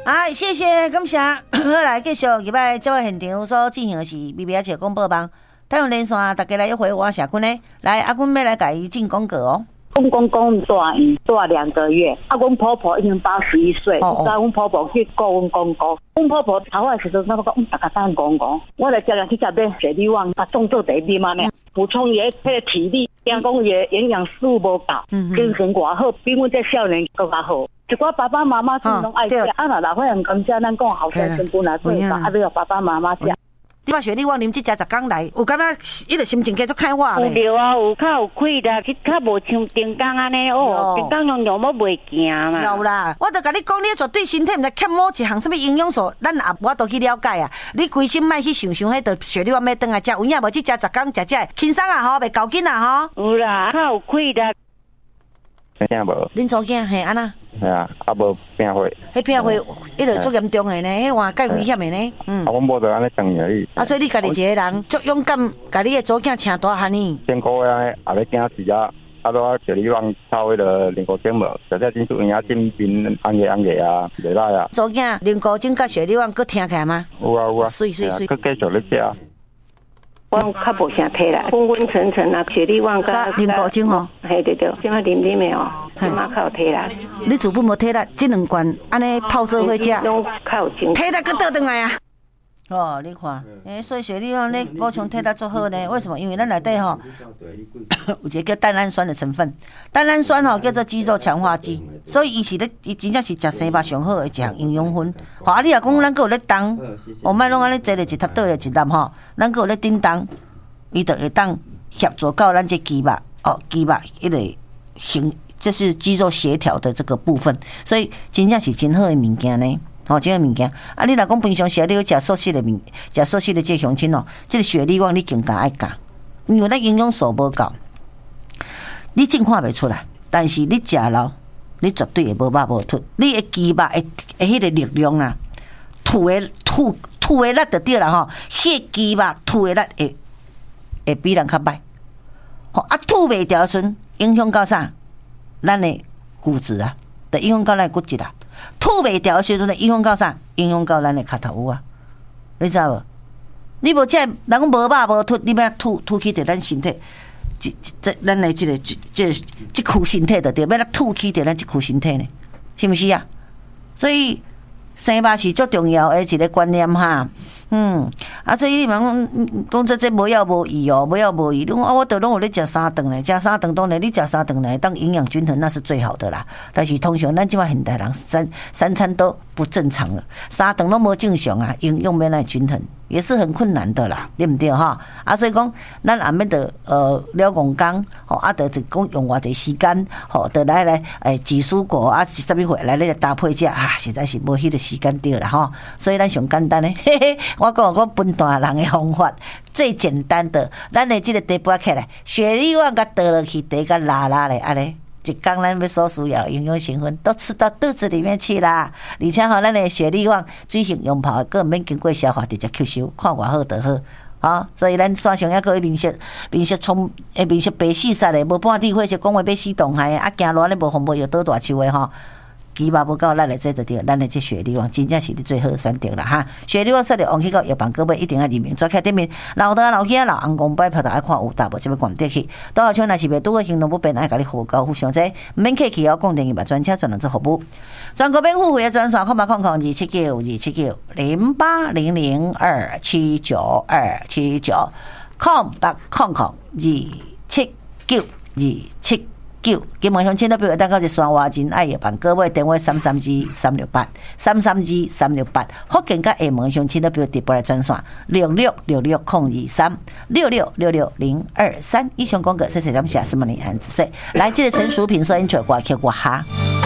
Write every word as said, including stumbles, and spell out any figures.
哎，谢谢，感谢。好来，继续入来节目现场所进行的是 B B S 广播网。太阳连线，大家来约回我社君呢。来，阿君要来甲伊进广告哦。 公公公大姨大两个月，啊，阮婆婆已经八十一岁，我甲阮婆婆去告阮公公，阮婆婆头发时阵，我讲，嗯，大家等公公，我来叫人去食点雪梨旺，把种做第一嘛呢，补充伊迄个体力，听讲伊营养素无够，精神偌好，比阮这少年更加好。一寡爸爸妈妈拢爱食，啊，若老岁人感谢咱讲后生生本来最大，啊，要爸爸妈妈食。 你把雪莉我啉这食十工来，有感觉伊个心情继续开化咧。 有啊，有较有气啦，去较无像顶工安尼哦，顶工用用要袂行嘛。 有啦，我著甲你讲，你绝对身体毋知欠某一项什么营养素，咱也我都去了解啊。你规心莫去想想迄个雪莉我要转来食，有影无去食十工食食轻松啊吼，袂够紧啊吼。有啦，较有气啦。 听无？ 恁祖囝嘿安那？ 系啊，啊无变灰。 迄变灰，迄个足严重的呢，迄换介危险的呢。嗯。 啊，阮无得安尼等而已。 啊，所以你家己一个人足勇敢，家你的祖囝请大汉呢。 辛苦安尼，也要惊死啊！啊，都雪梨旺抄迄个零古精无，实在真出影进边安个安个啊，袂歹啊。 祖囝零古精甲雪梨旺，佮听起来吗？ 有啊有啊。 水水水。 佮继续咧食。 我较无啥体啦，昏昏沉沉啊，雪莉旺甲零古精吼。 嘿对对，即摆啉啉的哦，即摆较有体力。 你主妇无体力，即两罐安尼泡做伙食， 拢较有精。 体力佮倒转来啊！哦，你看，诶，所以雪莉旺咧补充体力足好呢。为什么？因为咱内底吼有一个叫蛋氨酸的成分，蛋氨酸吼叫做肌肉强化剂，所以伊是咧，伊真正是食生肉上好的一项营养分。吼，啊，你若讲咱佮有咧动，哦，莫拢安尼坐咧一塌倒咧一粒吼，咱佮有咧叮当，伊就会当协助到咱这肌肉，哦，肌肉迄个形，这是肌肉协调的这个部分，所以真正是真好的物件呢。哦，这个物件，啊，你若讲平常时你去食素食的物，食素食的这乡亲哦，这个雪莉旺你更加爱加，因为咱营养素无够，你进化袂出来。但是你食了，你绝对会无肉无凸，你的肌肉会会迄个力量啦，吐的吐吐的力就对啦吼，迄肌肉吐的力会会比人较歹。吼，啊吐袂掉时，影响到啥？咱的骨质啊，就影响到咱骨质啊。吐袂掉的时阵，影响到啥？影响到咱的脚头骨啊！你知无？你无这人讲无肉无凸，你要吐吐起伫咱身体，这这咱的这个这这这躯身体就对，要吐起伫咱这躯身体呢，是不是啊？所以生肉是足重要的一个观念哈。嗯，啊，所以你们讲讲这这无药无益哦，无药无益。你讲啊，我都拢有咧食三顿咧，食三顿当然你食三顿来当营养均衡那是最好的啦。但是通常咱即摆现代人三三餐都不正常了，三顿拢无正常啊，营养免来均衡也是很困难的啦，对不对哈？啊，所以讲咱后面的呃了工工，吼啊，就就讲用偌济时间，吼，就来来诶煮蔬果啊，是啥物货来咧搭配食啊，实在是无迄个时间对啦吼。所以咱上简单诶，嘿嘿。我讲讲本大人的方法，最简单的，咱的这个茶杯起来，雪莉旺甲倒落去，茶甲拉拉咧，安尼一缸咱要所需要营养成分都吃到肚子里面去啦。而且吼，咱的雪莉旺水性用泡，个免经过消化直接吸收，看偌好就好。好，所以咱线上还可以面色面色冲诶，面色白死煞咧，无半点火是讲话要死冻害啊，行路咧无风无又倒大树诶吼。肌肉无够，咱来做就对，咱来这雪莉旺真正是你最好的选择啦哈！雪莉旺说的，往去到药房各位一定要认明，抓开店面，老大老囝老翁公摆票头爱看有大无，这要管得去。多少像若是袂拄个行动不便，爱甲你服务高互相济，毋免客气哦，讲电话专车专人做服务。全国免付费的专线，空八空空二七九二七九零八零零二七九二七九，空八空空二七九二七。九，金门乡亲都比如大概是双华人爱药房，各位电话三三二三六八三三二三六八，福建甲厦门乡亲都比如直播来专线六六六六空二三六六六六零二三。以上广告谢谢咱们下什么你安子说，来这个成熟品色因做挂曲挂哈。